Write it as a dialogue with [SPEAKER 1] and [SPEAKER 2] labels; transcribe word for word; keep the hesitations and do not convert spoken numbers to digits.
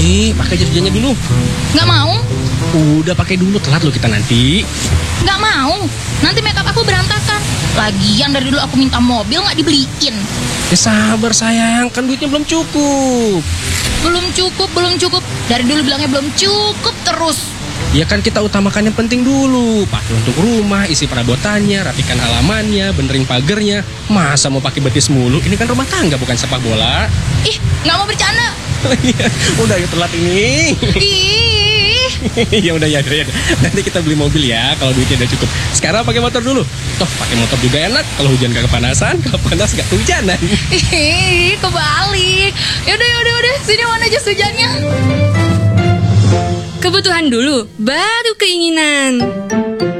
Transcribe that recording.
[SPEAKER 1] Nih, pakai jas hujannya dulu.
[SPEAKER 2] Nggak mau,
[SPEAKER 1] Udah pakai dulu, telat lo kita nanti.
[SPEAKER 2] nggak mau. Nanti makeup aku berantakan. Lagian dari dulu aku minta mobil nggak dibeliin.
[SPEAKER 1] Ya sabar sayang, kan duitnya belum cukup.
[SPEAKER 2] Belum cukup, belum cukup. Dari dulu bilangnya belum cukup terus.
[SPEAKER 1] Ya kan kita utamakan yang penting dulu. Pakai untuk rumah, isi perabotannya, rapikan halamannya, benerin pagernya. Masa mau pakai betis mulu? Ini kan rumah tangga bukan sepak bola.
[SPEAKER 2] Ih, nggak mau bercanda.
[SPEAKER 1] Udah yuk telat ini.
[SPEAKER 2] Ih,
[SPEAKER 1] Ya udah ya, udah ya. Nanti kita beli mobil ya kalau duitnya udah cukup. Sekarang pakai motor dulu. Toh pakai motor juga enak. Kalau hujan gak kepanasan, kalau panas gak kehujanan.
[SPEAKER 2] ih, kebalik. Yaudah, yaudah, udah. Sini mana jas hujannya?
[SPEAKER 3] Kebutuhan dulu, baru keinginan.